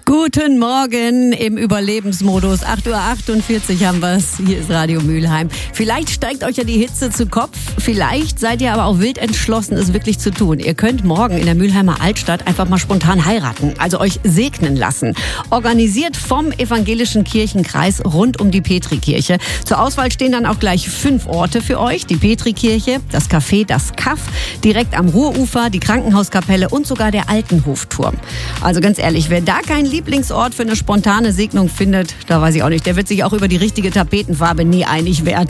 Guten Morgen im Überlebensmodus. 8:48 Uhr haben wir es. Hier ist Radio Mülheim. Vielleicht steigt euch ja die Hitze zu Kopf. Vielleicht seid ihr aber auch wild entschlossen, es wirklich zu tun. Ihr könnt morgen in der Mülheimer Altstadt einfach mal spontan heiraten, also euch segnen lassen. Organisiert vom Evangelischen Kirchenkreis rund um die Petrikirche. Zur Auswahl stehen dann auch gleich 5 Orte für euch. Die Petrikirche, das Café, das Kaff, direkt am Ruhrufer, die Krankenhauskapelle und sogar der Altenhofturm. Also ganz ehrlich, wer da kein Lieblingsort für eine spontane Segnung findet, da weiß ich auch nicht, der wird sich auch über die richtige Tapetenfarbe nie einig werden.